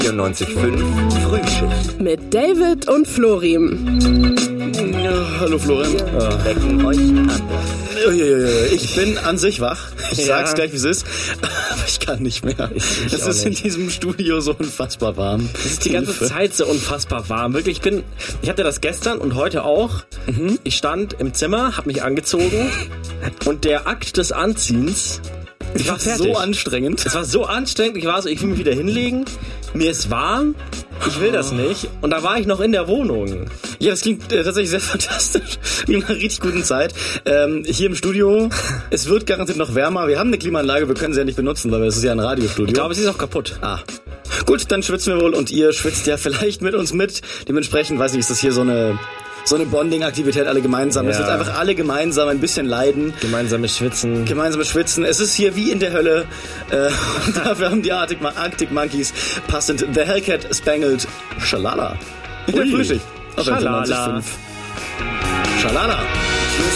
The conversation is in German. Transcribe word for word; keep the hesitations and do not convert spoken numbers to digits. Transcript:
vierundneunzig Komma fünf Frühschicht. Mit David und Florim. Ja, hallo Florian. Ja. Wecken euch an. Ich bin an sich wach. Ich ja. sag's gleich, wie es ist. Aber ich kann nicht mehr. Ich, ich es ist nicht. in diesem Studio so unfassbar warm. Es ist die ganze Hilfe. Zeit so unfassbar warm. Wirklich, ich bin, ich hatte das gestern und heute auch. Mhm. Ich stand im Zimmer, hab mich angezogen und der Akt des Anziehens, ich war so anstrengend. Es war so anstrengend. Ich war so, ich will mich wieder hinlegen. Mir ist warm. Ich will das nicht. Und da war ich noch in der Wohnung. Ja, das klingt äh, tatsächlich sehr fantastisch. In einer richtig guten Zeit. Ähm, hier im Studio, es wird garantiert noch wärmer. Wir haben eine Klimaanlage, wir können sie ja nicht benutzen, weil es ist ja ein Radiostudio. Ich glaube, sie ist auch kaputt. Ah. Gut, dann schwitzen wir wohl und ihr schwitzt ja vielleicht mit uns mit. Dementsprechend, weiß ich, ist das hier so eine... So eine Bonding-Aktivität, alle gemeinsam. Es ja. wird einfach alle gemeinsam ein bisschen leiden. Gemeinsames Schwitzen. Gemeinsames Schwitzen. Es ist hier wie in der Hölle. Äh, und dafür haben die Arctic, Arctic Monkeys passend The Hellcat Spangled Schalala. In der Frühschicht. Auf Schalala. Schalala.